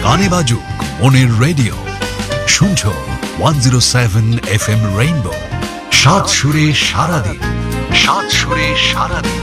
গানে বাজুক মনের রেডিও, শুনছো 107 FM রেইনবো, সাত সুরে সারাদিন, সাত সুরে সারাদিন।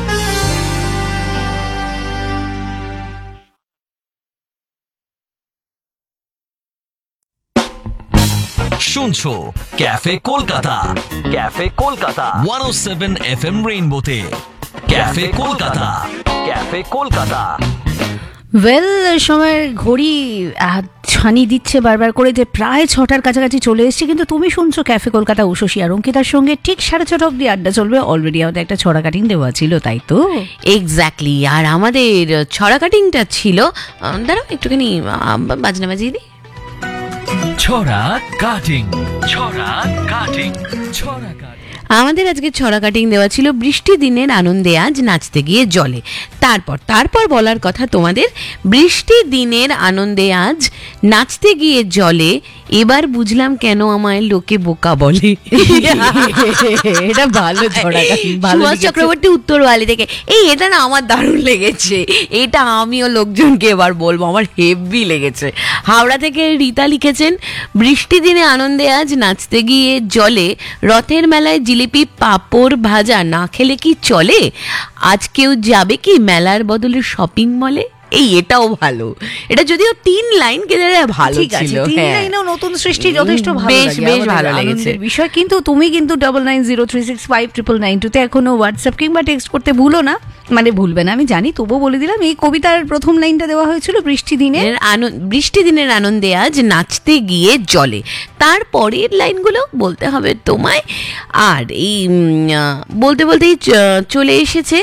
শুনছো cafe Kolkata, cafe Kolkata 107 FM রেইনবোতে, cafe Kolkata, cafe Kolkata. Well, সময়ের ঘড়ি ছানি দিচ্ছে বারবার করে যে প্রায় 6টার কাছাকাছি চলে এসেছে, কিন্তু তুমি শুনছো ক্যাফে কলকাতা উষসী আর অঙ্কিতার সঙ্গে। ঠিক 6:30 অব্দি আড্ডা চলবে। অলরেডি আমাদের একটা ছড়া কাটিং দেওয়া ছিল, তাই তো? এক্স্যাক্টলি। আর আমাদের ছড়া কাটিংটা ছিল, দাঁড়াও একটুখানি বাজনা বাজিয়ে দিই। ছড়া কাটিং, ছড়া কাটিং, ছড়া কাটিং। আমাদের আজকে ছড়া কাটিং দেওয়া ছিল বৃষ্টি দিনের আনন্দে আজ নাচতে গিয়ে জলে। তারপর বলার কথা তোমাদের, বৃষ্টি দিনের আনন্দে আজ নাচতে গিয়ে জলে, এবার বুঝলাম কেন আমায় লোকে বোকা বলে। এটা ভালো ছড়া কাটিং, ভালো সুভাষ চক্রবর্তী উত্তরওয়ালি থেকে। এটা না আমার দারুণ লেগেছে, এটা আমিও লোকজনকে এবার বলবো, আমার হেভি লেগেছে। হাওড়া থেকে রীতা লিখেছেন, বৃষ্টি দিনে আনন্দে আজ নাচতে গিয়ে জলে, রথের মেলায় জিলিপি পাঁপড় ভাজা না খেলে কি চলে, আজ কেউ যাবে কি মেলার বদলে শপিং মলে। এটাও ভালো, এটা যদিও 3 লাইন কিন্তু ভালো ছিল। 3 লাইনেও নতুন সৃষ্টি যথেষ্ট ভালো, বেশ ভালো লেগেছে বিষয়। কিন্তু তুমি কিন্তু 9903659992 তে এখনো হোয়াটসঅ্যাপ কিংবা টেক্সট করতে ভুলো না, মানে ভুলবে না আমি জানি, তবুও বলে দিলাম। এই কবিতার প্রথম লাইনটা দেওয়া হয়েছিল বৃষ্টি দিনের আনন্দে আজ নাচতে গিয়ে জলে, তারপরের লাইনগুলো বলতে হবে তোমায়। আর এই বলতে বলতেই চলে এসেছে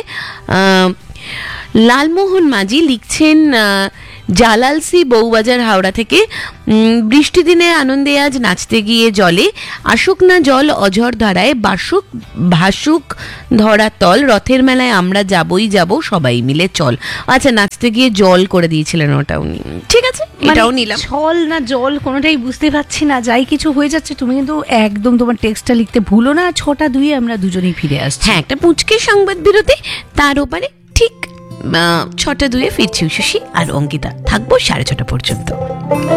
লালমোহন মাঝি, লিখছেন জালালসি বউবাজার হাওড়া থেকে, বৃষ্টি দিনের আনন্দে আজ নাচতে গিয়ে জলে, আসুক না জল অঝর ধারায়, ভাসুক ধরা তল, রথের মেলায় আমরা যাবই যাব সবাই মিলে চল। আচ্ছা, নাচতে গিয়ে জল করে দিয়েছিলেন ওটা উনি, ঠিক আছে, এটাও নিলাম। ছল না জল কোনোটাই বুঝতে পারছি না, যাই কিছু হয়ে যাচ্ছে। তুমি কিন্তু একদম তোমার টেক্সটটা লিখতে ভুলো না। 6:02 আমরা দুজনেই ফিরে আসছি। হ্যাঁ, একটা পুচকে সংবাদ বিরতি, তার ওপারে ঠিক 6:02 ফিরছি উষসী আর অঙ্কিতা, থাকবো 6:30 পর্যন্ত।